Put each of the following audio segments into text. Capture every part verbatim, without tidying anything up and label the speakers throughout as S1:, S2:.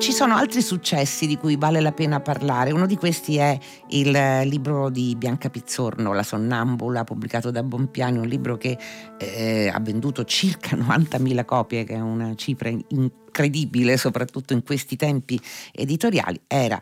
S1: Ci sono altri successi di cui vale la pena parlare. Uno di questi è il libro di Bianca Pizzorno, La sonnambula, pubblicato da Bompiani, un libro che eh, ha venduto circa novantamila copie, che è una cifra incredibile, soprattutto in questi tempi editoriali. Era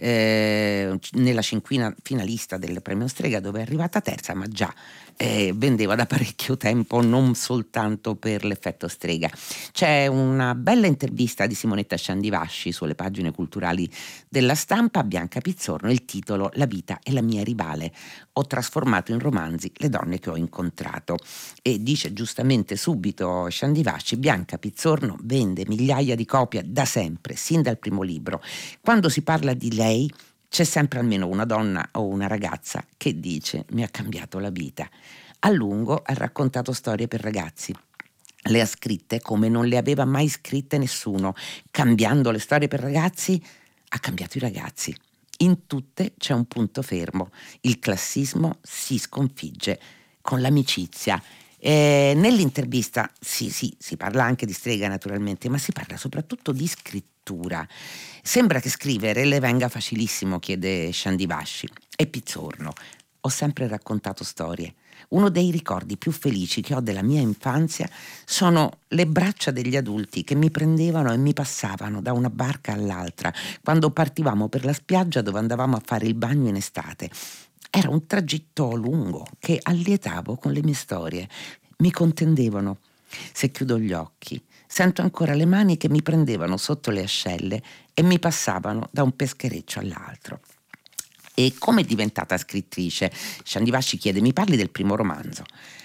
S1: eh, nella cinquina finalista del premio Strega, dove è arrivata terza, ma già eh, vendeva da parecchio tempo, non soltanto per l'effetto Strega. C'è una bella intervista di Simonetta Sciandivasci sulle pagine culturali della Stampa a Bianca Pizzorno, il titolo La vita è la mia rivale, ho trasformato in romanzi le donne che ho incontrato. E dice giustamente subito Sciandivasci: Bianca Pizzorno vende migliaia di copie da sempre, sin dal primo libro. Quando si parla di lei c'è sempre almeno una donna o una ragazza che dice mi ha cambiato la vita. A lungo ha raccontato storie per ragazzi. Le ha scritte come non le aveva mai scritte nessuno. Cambiando le storie per ragazzi, ha cambiato i ragazzi. In tutte c'è un punto fermo. Il classismo si sconfigge con l'amicizia. Eh, nell'intervista sì, sì, si parla anche di Strega naturalmente, ma si parla soprattutto di scrittura. Sembra che scrivere le venga facilissimo, chiede Sciandivasci. E Pizzorno: ho sempre raccontato storie. Uno dei ricordi più felici che ho della mia infanzia sono le braccia degli adulti che mi prendevano e mi passavano da una barca all'altra quando partivamo per la spiaggia dove andavamo a fare il bagno in estate. Era un tragitto lungo che allietavo con le mie storie. Mi contendevano. Se chiudo gli occhi, sento ancora le mani che mi prendevano sotto le ascelle e mi passavano da un peschereccio all'altro. E come è diventata scrittrice? Sciandivasci chiede: mi parli del primo romanzo.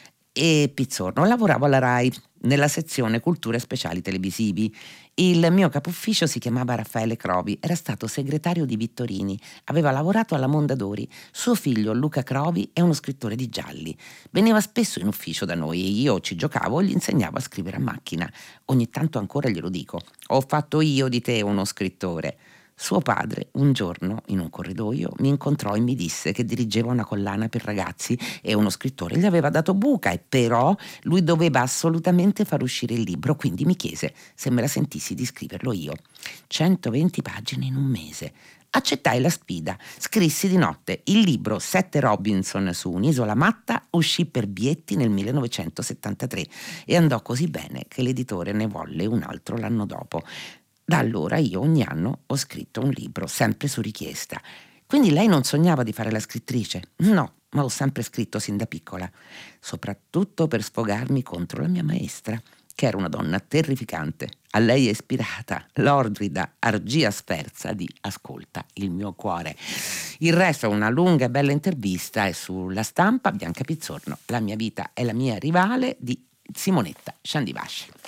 S1: E Pizzorno: lavoravo alla Rai nella sezione culture speciali televisivi. Il mio capo ufficio si chiamava Raffaele Crovi, era stato segretario di Vittorini, aveva lavorato alla Mondadori. Suo figlio Luca Crovi è uno scrittore di gialli. Veniva spesso in ufficio da noi e io ci giocavo e gli insegnavo a scrivere a macchina. Ogni tanto ancora glielo dico: ho fatto io di te uno scrittore. Suo padre un giorno in un corridoio mi incontrò e mi disse che dirigeva una collana per ragazzi e uno scrittore gli aveva dato buca, e però lui doveva assolutamente far uscire il libro, quindi mi chiese se me la sentissi di scriverlo io. centoventi pagine in un mese. Accettai la sfida, scrissi di notte. Il libro Sette Robinson su un'isola matta uscì per Bietti nel millenovecentosettantatré e andò così bene che l'editore ne volle un altro l'anno dopo. Da allora io ogni anno ho scritto un libro, sempre su richiesta. Quindi lei non sognava di fare la scrittrice? No, ma ho sempre scritto sin da piccola, soprattutto per sfogarmi contro la mia maestra, che era una donna terrificante. A lei è ispirata l'ordida Argia Sferza di Ascolta il mio cuore. Il resto è una lunga e bella intervista, è sulla Stampa. Bianca Pizzorno, La mia vita è la mia rivale, di Simonetta Sciandivasci.